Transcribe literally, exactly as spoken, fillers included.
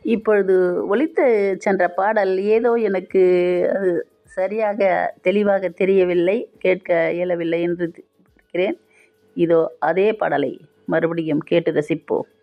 இப்பொழுது ஒலித்து சென்ற பாடல் ஏதோ எனக்கு அது சரியாக தெளிவாக தெரியவில்லை, கேட்க இயலவில்லை என்று இருக்கிறேன். இதோ அதே பாடலை மறுபடியும் கேட்டு ரசிப்போம்.